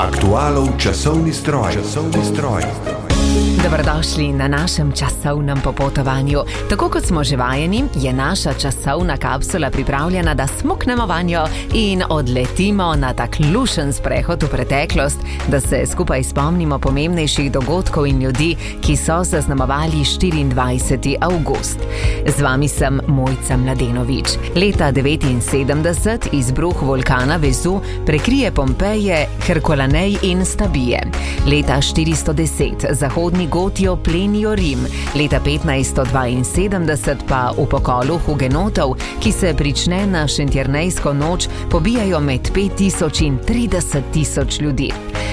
Aktualov časovni stroj. Dobrodošli na našem časovnem popotovanju. Tako kot smo že vajeni, je naša časovna kapsula pripravljena, da smuknemo vanjo in odletimo na tak lušen sprehod v preteklost, da se skupaj spomnimo pomembnejših dogodkov in ljudi, ki so zaznamovali 24. avgust. Z vami sem Mojca Mladenovič. Leta 79 izbruh vulkana Vezu prekrije Pompeje, Herkulanej in Stabije. Leta 410 zahodni Gotijo plenijo Rim, leta 1572 pa v pokolu hugenotov, ki se prične na Šentjernejsko noč, pobijajo med 5000 in 30 000 ljudi.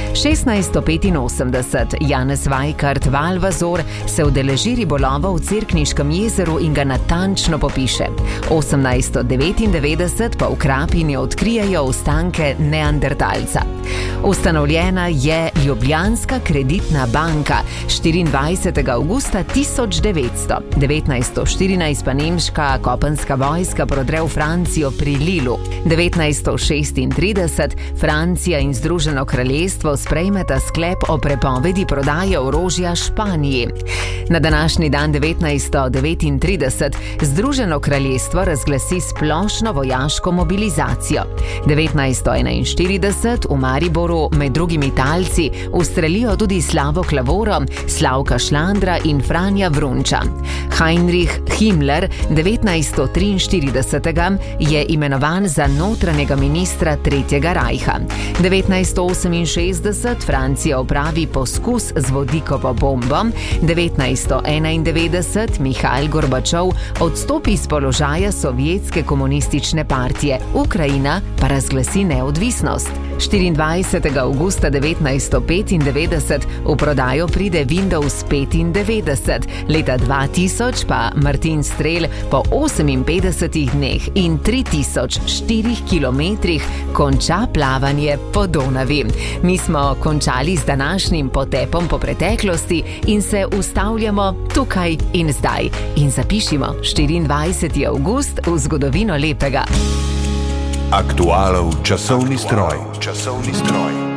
1685 Janez Vajkard Valvazor se udeleži ribolova v Cerkniškem jezeru in ga natančno popiše. 1899 pa v Krapini odkrijejo ostanke neandertalca. Ustanovljena je Ljubljanska kreditna banka 24. avgusta 1900. 1914 pa nemška kopenska vojska prodre v Francijo pri Lilu. 1936 Francija in Združeno kraljestvo sprejmeta sklep o prepovedi prodaje orožja Španiji. Na današnji dan 1939 Združeno kraljestvo razglasi splošno vojaško mobilizacijo. 1941 v Mariboru med drugimi talci ustrelijo tudi Slavo Klavoro, Slavka Šlandra in Franja Vrunča. Heinrich Himmler 1943 je imenovan za notranjega ministra Tretjega rajha. 1968 Francija opravi poskus z vodikovo bombo. 1991 Mihajl Gorbačov odstopi z položaja Sovjetske komunistične partije. Ukrajina pa razglasi neodvisnost. 24. avgusta 1995 v prodajo pride Windows 95, leta 2000 pa Martin Strel po 58 dneh in 3004 kilometrih konča plavanje po Donavi. Mi smo končali z današnjim potepom po preteklosti in se ustavljamo tukaj in zdaj. In zapišimo 24. avgust v zgodovino lepega. Aktualov časovni stroj.